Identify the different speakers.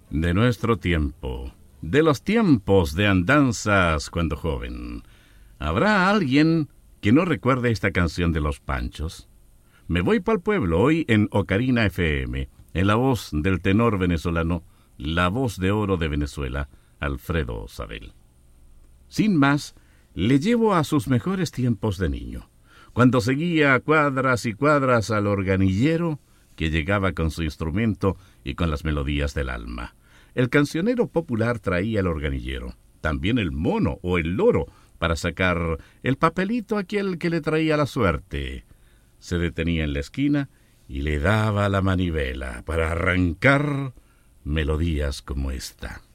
Speaker 1: de nuestro tiempo, de los tiempos de andanzas cuando joven. ¿Habrá alguien que no recuerde esta canción de Los Panchos? Me voy pa'l pueblo hoy en Ocarina FM, en la voz del tenor venezolano, la voz de oro de Venezuela, Alfredo Sabel. Sin más, le llevo a sus mejores tiempos de niño, cuando seguía cuadras y cuadras al organillero que llegaba con su instrumento y con las melodías del alma. El cancionero popular traía el organillero, también el mono o el loro, para sacar el papelito a aquel que le traía la suerte. Se detenía en la esquina y le daba la manivela para arrancar melodías como esta.